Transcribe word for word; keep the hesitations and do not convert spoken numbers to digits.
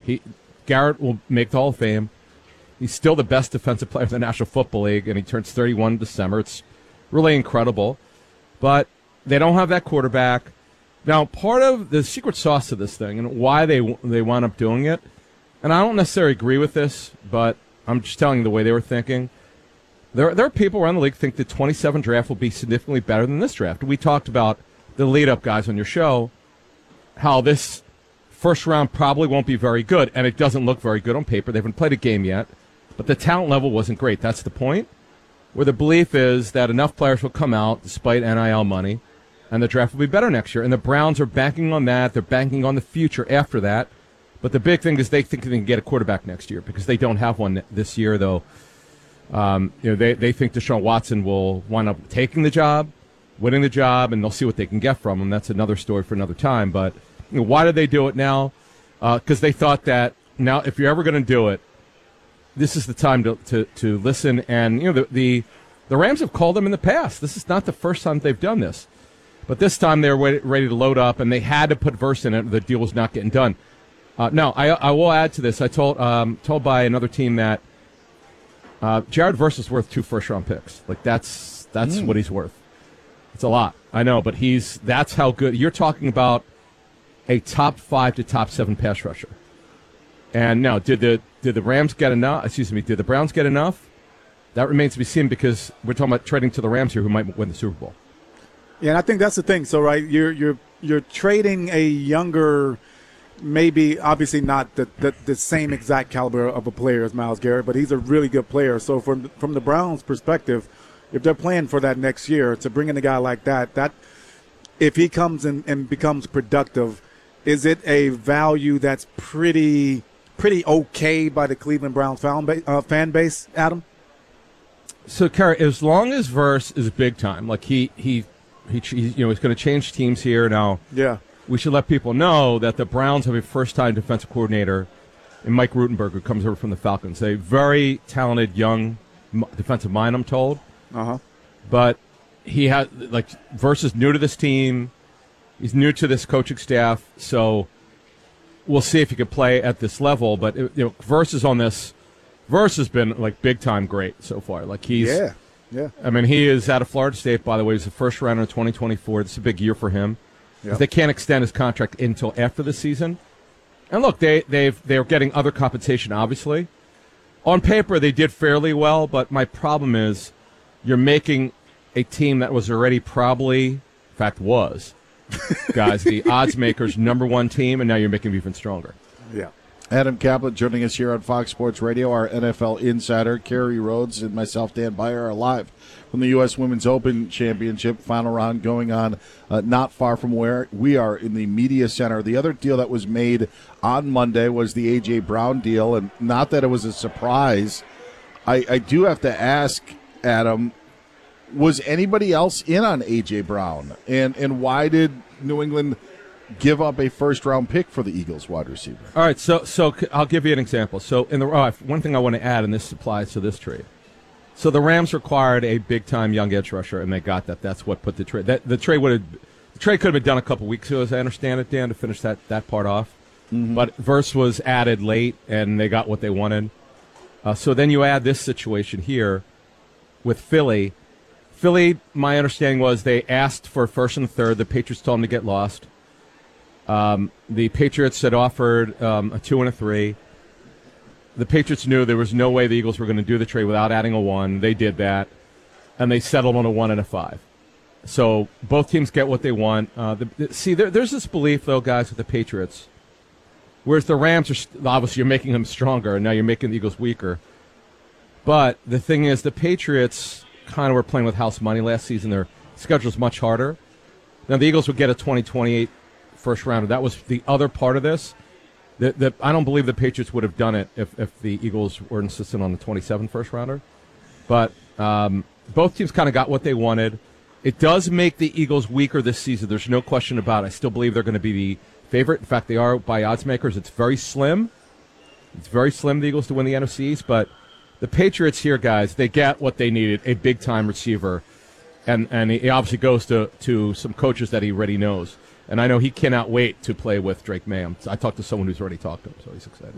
He Garrett will make the Hall of Fame. He's still the best defensive player in the National Football League, and he turns thirty-one in December. It's really incredible. But they don't have that quarterback. Now, part of the secret sauce to this thing and why they they wound up doing it, and I don't necessarily agree with this, but I'm just telling you the way they were thinking. There, there are people around the league think the twenty-seven draft will be significantly better than this draft. We talked about the lead-up guys on your show, how this first round probably won't be very good, and it doesn't look very good on paper. They haven't played a game yet, but the talent level wasn't great. That's the point, where the belief is that enough players will come out despite N I L money, and the draft will be better next year. And the Browns are banking on that. They're banking on the future after that. But the big thing is they think they can get a quarterback next year because they don't have one this year, though. Um, you know, they, they think Deshaun Watson will wind up taking the job, winning the job, and they'll see what they can get from him. That's another story for another time. But you know, why did they do it now? Because uh, they thought that now if you're ever going to do it, this is the time to, to, to listen. And you know, the, the the Rams have called them in the past. This is not the first time they've done this. But this time they were ready to load up, and they had to put Verse in it. The deal was not getting done. Uh, no, I, I will add to this. I told um, told by another team that uh, Jared Verse is worth two first-round picks. Like that's that's mm. what he's worth. It's a lot, I know, but he's that's how good. You're talking about a top five to top seven pass rusher. And now, did the did the Rams get enough? Excuse me, did the Browns get enough? That remains to be seen because we're talking about trading to the Rams here, who might win the Super Bowl. Yeah, and I think that's the thing. So, right, you're you're you're trading a younger, maybe obviously not the, the the same exact caliber of a player as Myles Garrett, but he's a really good player. So, from from the Browns' perspective, if they're playing for that next year, to bring in a guy like that, that if he comes in and becomes productive, is it a value that's pretty pretty okay by the Cleveland Browns fan base, uh, fan base, Adam? So, Kerry, as long as Verse is big time, like he he. He, he, you know, he's going to change teams here now. Yeah, we should let people know that the Browns have a first-time defensive coordinator in Mike Rutenberg, who comes over from the Falcons. A very talented young defensive mind, I'm told. Uh huh. But he has like Verse is new to this team. He's new to this coaching staff, so we'll see if he can play at this level. But you know, Verse is on this. Verse has been like big-time great so far. Like he's yeah. Yeah, I mean, he is out of Florida State, by the way. He's the first rounder in twenty twenty-four. This is a big year for him. Yep. They can't extend his contract until after the season. And look, they, they've, they're getting other compensation, obviously. On paper, they did fairly well, but my problem is you're making a team that was already probably, in fact was, guys, the odds makers' number one team, and now you're making them even stronger. Yeah. Adam Kaplan joining us here on Fox Sports Radio, our N F L insider. Kerry Rhodes and myself, Dan Beyer, are live from the U S Women's Open Championship final round going on uh, not far from where we are in the media center. The other deal that was made on Monday was the A J. Brown deal, and not that it was a surprise. I, I do have to ask, Adam, was anybody else in on A J. Brown? And, and why did New England give up a first-round pick for the Eagles wide receiver? All right, so so I'll give you an example. So in the oh, one thing I want to add, and this applies to this trade. So the Rams required a big-time young edge rusher, and they got that. That's what put the trade. That the trade would have the trade could have been done a couple weeks ago, as I understand it, Dan, to finish that, that part off. Mm-hmm. But Verse was added late, and they got what they wanted. Uh, so then you add this situation here with Philly. Philly, my understanding was they asked for first and third. The Patriots told them to get lost. Um, the Patriots had offered um, a two and a three. The Patriots knew there was no way the Eagles were going to do the trade without adding a one. They did that, and they settled on a one and a five. So both teams get what they want. Uh, the, the, see, there, there's this belief, though, guys, with the Patriots, whereas the Rams are obviously you're making them stronger, and now you're making the Eagles weaker. But the thing is, the Patriots kind of were playing with house money last season. Their schedule's much harder. Now the Eagles would get a twenty twenty-eight first rounder. That was the other part of this. The, the, I don't believe the Patriots would have done it if, if the Eagles were insistent on the twenty-seven first rounder. But um, both teams kind of got what they wanted. It does make the Eagles weaker this season. There's no question about it. I still believe they're going to be the favorite. In fact, they are by odds makers. It's very slim. It's very slim, the Eagles, to win the N F C East. But the Patriots here, guys, they get what they needed, a big-time receiver. And and he obviously goes to, to some coaches that he already knows. And I know he cannot wait to play with Drake May. I talked to someone who's already talked to him, so he's excited.